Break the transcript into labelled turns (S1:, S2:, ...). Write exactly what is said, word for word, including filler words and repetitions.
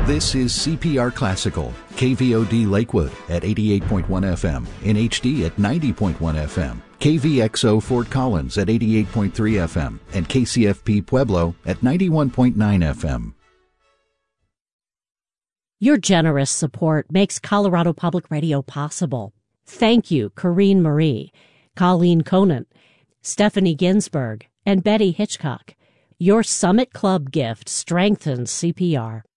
S1: This is C P R Classical, K V O D Lakewood at eighty-eight point one F M, in H D at ninety point one F M, K V X O Fort Collins at eighty-eight point three F M, and K C F P Pueblo at ninety-one point nine F M.
S2: Your generous support makes Colorado Public Radio possible. Thank you, Corrine Marie, Colleen Conant, Stephanie Ginsberg, and Betty Hitchcock. Your Summit Club gift strengthens C P R.